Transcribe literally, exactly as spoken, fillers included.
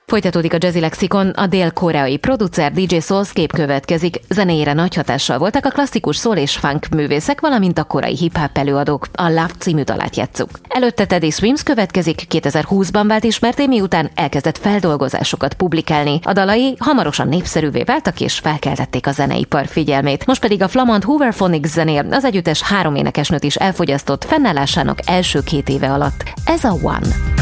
Folytatódik a Jazzy Lexikon, a dél-koreai producer dé dzsé Soulscape következik, zenéjére nagy hatással voltak a klasszikus soul és funk művészek, valamint a korai hip-hop előadók. A Love című dalát játsszuk. Előtte Teddy Swims következik, kétezer-húszban vált ismerté, miután elkezdett feldolgozásokat publikálni. A dalai hamarosan népszerűvé váltak és felkeltették a zeneipar figyelmét. Most pedig a flamand Hooverphonics zenél az együttes három énekesnőt is elfogyasztott fennállásának első két éve alatt. Ez a One.